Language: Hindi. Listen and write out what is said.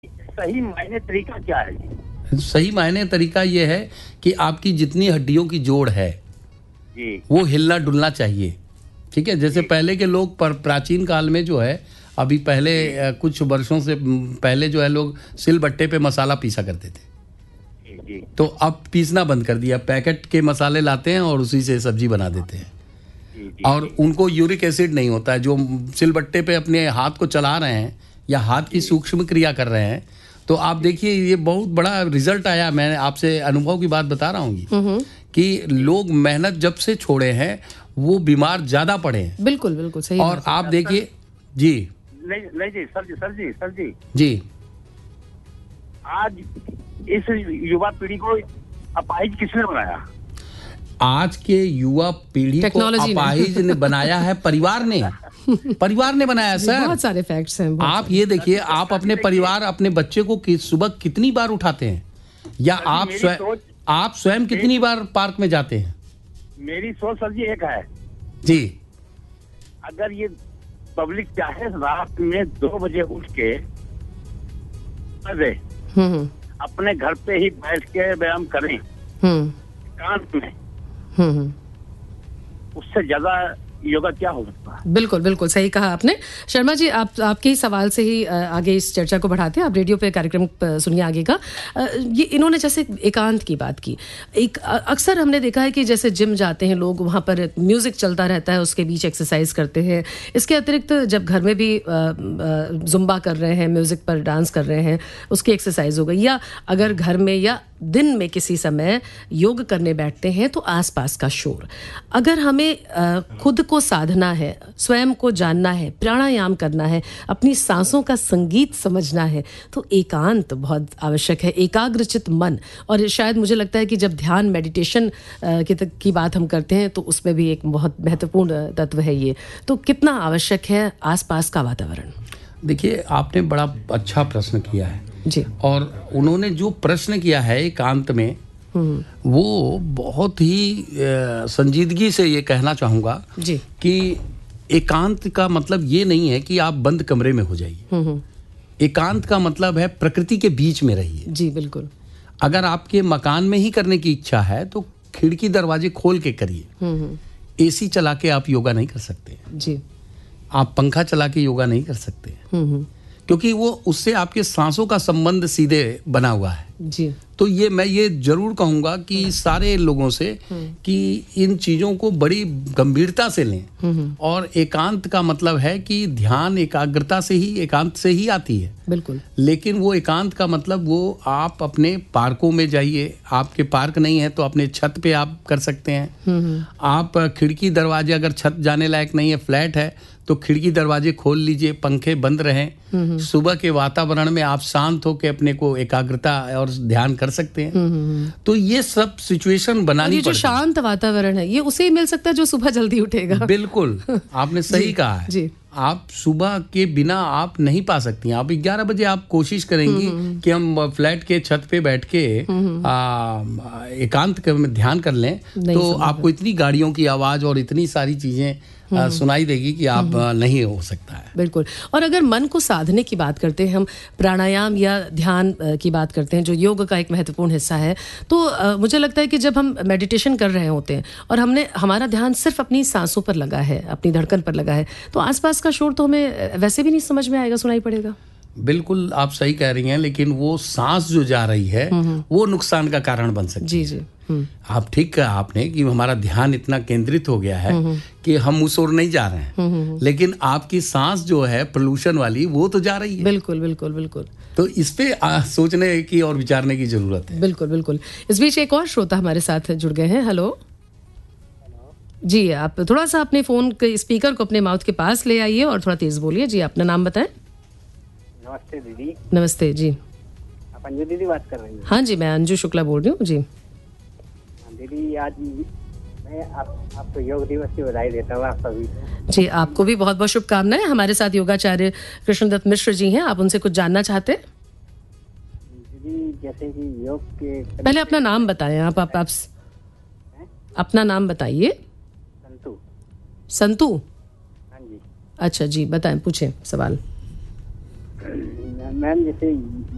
सही मायने तरीका क्या है जी? सही मायने तरीका ये है कि आपकी जितनी हड्डियों की जोड़ है जी वो हिलना डुलना चाहिए। ठीक है, जैसे जी पहले के लोग प्राचीन काल में जो है, अभी पहले कुछ वर्षों से पहले जो है लोग सिलबट्टे पे मसाला पीसा करते थे। जी जी तो अब पीसना बंद कर दिया, पैकेट के मसाले लाते हैं और उसी से सब्जी बना देते हैं। जी जी और उनको यूरिक एसिड नहीं होता है। जो सिलबट्टे पे अपने हाथ को चला रहे हैं या हाथ की सूक्ष्म क्रिया कर रहे हैं, तो आप देखिए ये बहुत बड़ा रिजल्ट आया। मैं आपसे अनुभव की बात बता रहा हूँ कि लोग मेहनत जब से छोड़े हैं वो बीमार ज्यादा पड़े हैं। बिल्कुल बिल्कुल सही और बात है। आप देखिए जी नहीं नहीं जी सर जी जी आज इस युवा पीढ़ी को अपाहिज किसने बनाया? आज के युवा पीढ़ी को टेक्नोलॉजी ने। अपाहिज ने बनाया है, परिवार ने। परिवार ने बनाया सर। बहुत सारे फैक्ट्स हैं, बहुत आप ये देखिए, आप अपने परिवार, अपने बच्चे को सुबह कितनी बार उठाते हैं, या आप स्वयं कितनी बार पार्क में जाते हैं? मेरी सोच सर जी एक है, जी अगर ये पब्लिक चाहे रात में 2 बजे उठ के हम्म अपने घर पे ही बैठ के व्यायाम करें हम्म एकांत में, हम्म उससे ज्यादा योगा क्या हो सकता है? बिल्कुल बिल्कुल सही कहा आपने। शर्मा जी, आपके ही सवाल से ही आगे इस चर्चा को बढ़ाते हैं। आप रेडियो पे कार्यक्रम सुनिए आगे का। ये इन्होंने जैसे एकांत की बात की, एक अक्सर हमने देखा है कि जैसे जिम जाते हैं लोग, वहाँ पर म्यूजिक चलता रहता है, उसके बीच एक्सरसाइज करते हैं। इसके अतिरिक्त जब घर में भी जुम्बा कर रहे हैं, म्यूजिक पर डांस कर रहे हैं, उसकी एक्सरसाइज हो गई। या अगर घर में या दिन में किसी समय योग करने बैठते हैं तो आसपास का शोर। अगर हमें खुद को साधना है, स्वयं को जानना है, प्राणायाम करना है, अपनी सांसों का संगीत समझना है, तो एकांत बहुत आवश्यक है, एकाग्रचित मन। और शायद मुझे लगता है कि जब ध्यान मेडिटेशन की बात हम करते हैं तो उसमें भी एक बहुत महत्वपूर्ण तत्व है ये। तो कितना आवश्यक है आसपास का वातावरण? देखिए, आपने बड़ा अच्छा प्रश्न किया है जी। और उन्होंने जो प्रश्न किया है एकांत में, वो बहुत ही संजीदगी से ये कहना चाहूँगा जी कि एकांत का मतलब ये नहीं है कि आप बंद कमरे में हो जाइए। एकांत का मतलब है प्रकृति के बीच में रहिए। जी बिल्कुल। अगर आपके मकान में ही करने की इच्छा है तो खिड़की दरवाजे खोल के करिए। एसी चला के आप योगा नहीं कर सकते। जी। आप पंखा चला के योगा नहीं कर सकते, क्योंकि वो उससे आपके सांसों का संबंध सीधे बना हुआ है। जी। तो ये मैं ये जरूर कहूंगा कि सारे लोगों से कि इन चीजों को बड़ी गंभीरता से लें। और एकांत का मतलब है कि ध्यान एकाग्रता से ही, एकांत से ही आती है। बिल्कुल। लेकिन वो एकांत का मतलब वो आप अपने पार्कों में जाइए। आपके पार्क नहीं है तो अपने छत पे आप कर सकते हैं। आप खिड़की दरवाजे, अगर छत जाने लायक नहीं है, फ्लैट है, तो खिड़की दरवाजे खोल लीजिए, पंखे बंद रहें। सुबह के वातावरण में आप शांत होकर अपने को एकाग्रता और ध्यान कर सकते हैं। तो ये सब सिचुएशन बनानी पड़ती है। जो शांत वातावरण है ये उसे ही मिल सकता है जो सुबह जल्दी उठेगा। बिल्कुल, आपने सही कहा है। जी। आप सुबह के बिना आप नहीं पा सकती हैं। आप 11 बजे आप कोशिश करेंगी कि हम फ्लैट के छत पे बैठ के एकांत में ध्यान कर लें, तो आपको इतनी गाड़ियों की आवाज और इतनी सारी चीजें सुनाई देगी कि आप नहीं हो सकता है। बिल्कुल। और अगर मन को साधने की बात करते हैं हम, प्राणायाम या ध्यान की बात करते हैं जो योग का एक महत्वपूर्ण हिस्सा है, तो मुझे लगता है कि जब हम मेडिटेशन कर रहे होते हैं और हमारा ध्यान सिर्फ अपनी सांसों पर लगा है, अपनी धड़कन पर लगा है, तो आसपास का शोर तो हमें वैसे भी नहीं समझ में आएगा, सुनाई पड़ेगा। बिल्कुल आप सही कह रही हैं, लेकिन वो सांस जो जा रही है वो नुकसान का कारण बन सकती है। जी जी। आप ठीक कहा आपने कि हमारा ध्यान इतना केंद्रित हो गया है कि हम उस ओर नहीं जा रहे हैं, लेकिन आपकी सांस जो है पोल्यूशन वाली वो तो जा रही है। बिल्कुल बिल्कुल बिल्कुल। तो इस पे सोचने की और विचारने की जरूरत है। बिल्कुल बिल्कुल। इस बीच एक और श्रोता हमारे साथ जुड़ गए हैं। हेलो जी, आप थोड़ा सा अपने फोन के स्पीकर को अपने माउथ के पास ले आइए और थोड़ा तेज बोलिए। जी, अपना नाम बताएं। नमस्ते दीदी। नमस्ते जी। आप अंजू दीदी बात कर रही हैं? हाँ जी, मैं अंजू शुक्ला बोल रही हूँ जी। दीदी, आज मैं आपको योग दिवस की बधाई देता हूँ, आप सभी को। जी, आपको भी बहुत बहुत शुभकामनाएं। हमारे साथ योगाचार्य कृष्णदत्त मिश्र जी हैं, आप उनसे कुछ जानना चाहते हैं? दीदी, जैसे कि योग के पहले अपना नाम बताएं। आप अपना नाम बताइए। संतू। संतू? हाँ जी। अच्छा जी, बताएं, पूछें सवाल। मैम, जैसे